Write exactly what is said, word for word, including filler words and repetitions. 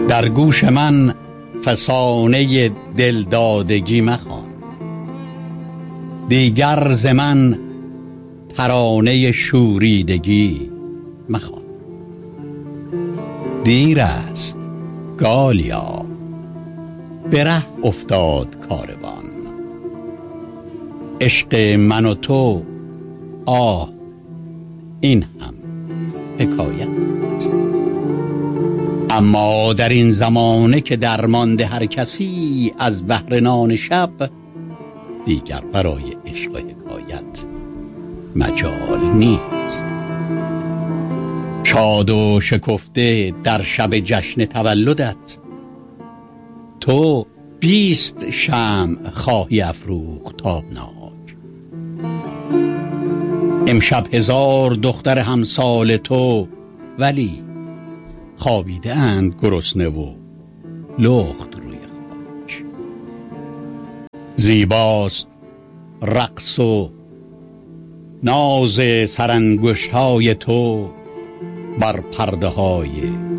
در گوش من فسانه دلدادگی مخوان، دیگر ز من ترانه شوریدگی مخوان. دیر است گالیا به ره افتاد کاروان، عشق من و تو آه این هم حکایت است. اما در این زمانه که درمانده هر کسی از بهر نان شب، دیگر برای عشق و حکایت مجال نیست. شاد و شکفته در شب جشن تولدت، تو بیست شمع خواهی افروخت تابناک. امشب هزار دختر همسال تو ولی خوابیده اند گرسنه و لخت روی خاک. زیباست رقص و ناز سرانگشت های تو بر پرده های